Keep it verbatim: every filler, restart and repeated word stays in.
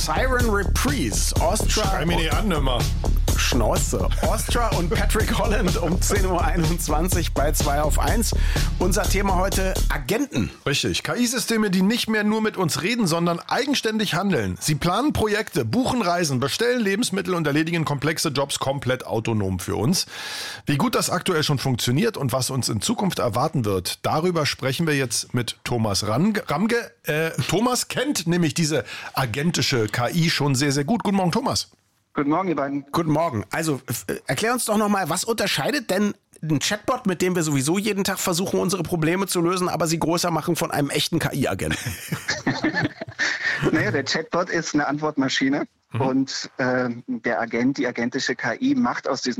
Siren Reprise. Ostra. Schrei mir nicht an, immer. Schnauze. Ostra und Patrick Holland um zehn Uhr einundzwanzig bei zwei auf eins. Unser Thema heute: Agenten. Richtig. K I-Systeme, die nicht mehr nur mit uns reden, sondern eigenständig handeln. Sie planen Projekte, buchen Reisen, bestellen Lebensmittel und erledigen komplexe Jobs komplett autonom für uns. Wie gut das aktuell schon funktioniert und was uns in Zukunft erwarten wird, darüber sprechen wir jetzt mit Thomas Ramge. Äh, Thomas kennt nämlich diese agentische K I schon sehr, sehr gut. Guten Morgen, Thomas. Guten Morgen, ihr beiden. Guten Morgen. Also äh, erklär uns doch nochmal, was unterscheidet denn ein Chatbot, mit dem wir sowieso jeden Tag versuchen, unsere Probleme zu lösen, aber sie größer machen, von einem echten K I-Agenten? Naja, der Chatbot ist eine Antwortmaschine mhm. und äh, der Agent, die agentische K I macht aus diesem